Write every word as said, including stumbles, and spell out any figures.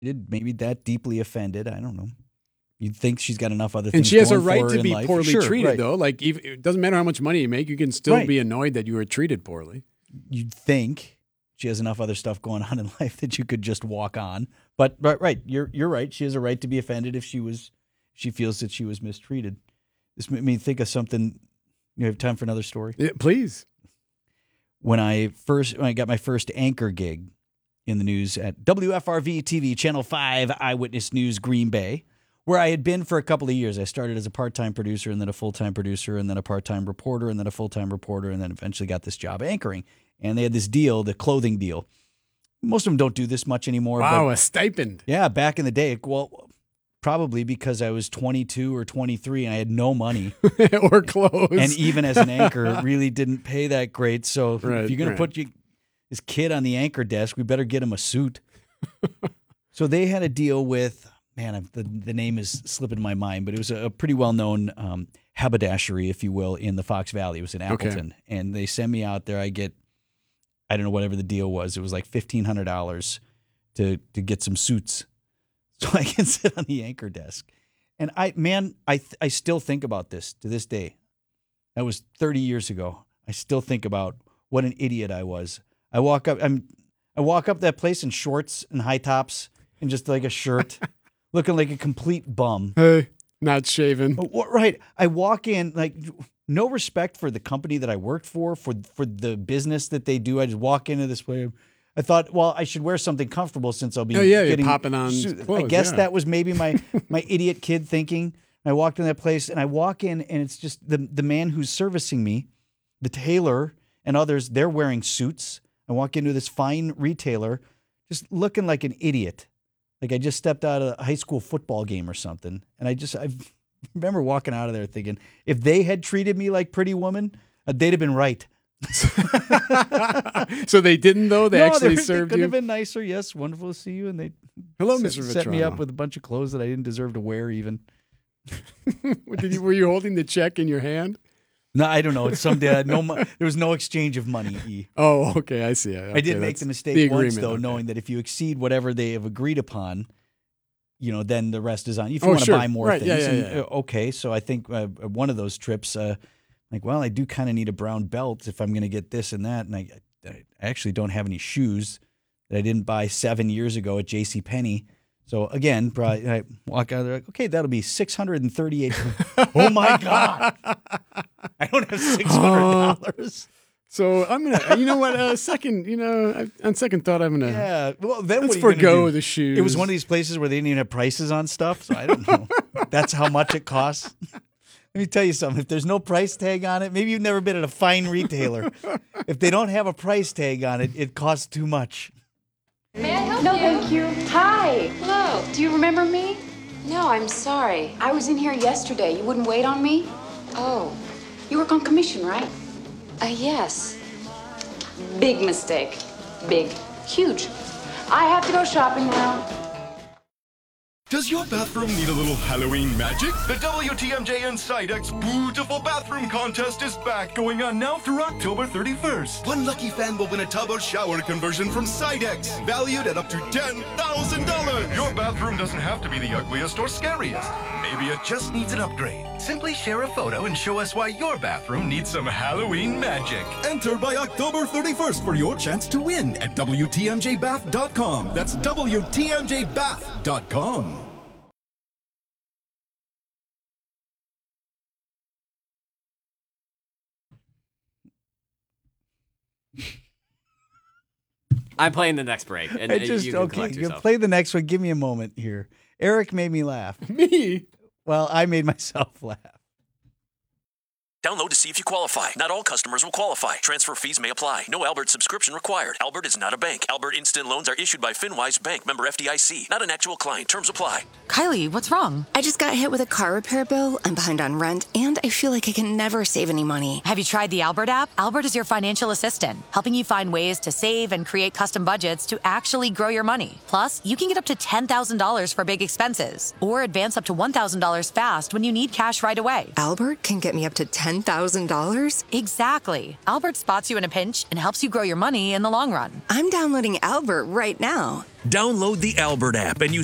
maybe that deeply offended. I don't know. You'd think she's got enough other things. And she has a going right for her to in be life. poorly Sure, treated, right. though. Like, even, it doesn't matter how much money you make, you can still Right. be annoyed that you were treated poorly. You'd think she has enough other stuff going on in life that you could just walk on. But but right, you're you're right. She has a right to be offended if she was she feels that she was mistreated. This made me think of something. You have time for another story? Yeah, please. When I first when I got my first anchor gig in the news at W F R V T V Channel five Eyewitness News Green Bay, where I had been for a couple of years. I started as a part-time producer and then a full-time producer and then a part-time reporter and then a full-time reporter and then eventually got this job anchoring. And they had this deal, the clothing deal. Most of them don't do this much anymore. Wow, but a stipend. yeah, back in the day, well, probably because I was twenty-two or twenty-three and I had no money. Or clothes. And even as an anchor, it really didn't pay that great. So Right, if you're going right. to put you, this kid on the anchor desk, we better get him a suit. So they had a deal with, man, I'm- the, the name is slipping my mind, but it was a, a pretty well-known um, haberdashery, if you will, in the Fox Valley. It was in Okay. Appleton. And they send me out there. I get, I don't know, whatever the deal was. It was like fifteen hundred dollars to to get some suits so I can sit on the anchor desk. And I, man, I th- I still think about this to this day. That was thirty years ago. I still think about what an idiot I was. I walk up, I'm, I walk up that place in shorts and high tops and just like a shirt, looking like a complete bum. Hey, not shaven. Oh, wha- Right. I walk in like no respect for the company that I worked for, for for the business that they do. I just walk into this way. I thought, well, I should wear something comfortable since I'll be Oh, yeah, you're getting popping on su- I clothes, guess yeah. that was maybe my my idiot kid thinking. I walked in that place and I walk in and it's just the the man who's servicing me, the tailor and others, they're wearing suits. I walk into this fine retailer just looking like an idiot. Like I just stepped out of a high school football game or something. And I just I remember walking out of there thinking, if they had treated me like Pretty Woman, uh, they'd have been right. So they didn't, though? They no, actually they, served they could you? have been nicer. Yes, wonderful to see you. And they Hello, set, Mister set me up Vetrano. with a bunch of clothes that I didn't deserve to wear even. Did you, were you holding the check in your hand? No, I don't know. It's some day. No, mo- there was no exchange of money. E. Oh, okay. I see. Okay, I did make that's the mistake the once, agreement, though, okay. knowing that if you exceed whatever they have agreed upon, you know, then the rest is on you. If you Oh, want to sure. buy more Right. things. Yeah, yeah, and, yeah. uh, okay, so I think uh, one of those trips, uh, like, well, I do kind of need a brown belt if I'm going to get this and that. And I, I actually don't have any shoes that I didn't buy seven years ago at JCPenney. So again, probably, I walk out there like, okay, that'll be six hundred thirty-eight. Oh my God. I don't have six hundred dollars. So I'm gonna, you know what? Uh, second, you know, I- on second thought, I'm gonna Yeah. Well, then let's what are you gonna forgo do? the shoes. It was one of these places where they didn't even have prices on stuff, so I don't know. That's how much it costs. Let me tell you something. If there's no price tag on it, maybe you've never been at a fine retailer. If they don't have a price tag on it, it costs too much. May I help No, you? thank you. Hi. Hello. Do you remember me? No, I'm sorry. I was in here yesterday. You wouldn't wait on me? Oh, You work on commission, right? uh, yes. Big mistake. Big. Huge. I have to go shopping now. Does your bathroom need a little Halloween magic? The W T M J and Sidex Beautiful Bathroom Contest is back, going on now through October thirty-first. One lucky fan will win a tub or shower conversion from Sidex, valued at up to ten thousand dollars. Your bathroom doesn't have to be the ugliest or scariest. Maybe it just needs an upgrade. Simply share a photo and show us why your bathroom needs some Halloween magic. Enter by October thirty-first for your chance to win at W T M J bath dot com. That's W T M J bath dot com. I'm playing the next break. And I uh, just you can okay. collect You yourself. play the next one. Give me a moment here. Eric made me laugh. me. Well, I made myself laugh. Download to see if you qualify. Not all customers will qualify. Transfer fees may apply. No Albert subscription required. Albert is not a bank. Albert Instant Loans are issued by FinWise Bank, member F D I C. Not an actual client. Terms apply. Kylie, what's wrong? I just got hit with a car repair bill. I'm behind on rent, and I feel like I can never save any money. Have you tried the Albert app? Albert is your financial assistant, helping you find ways to save and create custom budgets to actually grow your money. Plus, you can get up to ten thousand dollars for big expenses, or advance up to one thousand dollars fast when you need cash right away. Albert can get me up to ten ten thousand dollars? Exactly. Albert spots you in a pinch and helps you grow your money in the long run. I'm downloading Albert right now. Download the Albert app and use